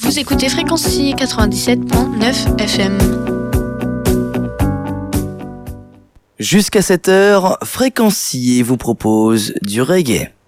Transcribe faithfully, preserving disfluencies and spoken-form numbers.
Vous écoutez Fréquency quatre-vingt-dix-sept virgule neuf F M. Jusqu'à sept heures, Fréquency vous propose du reggae.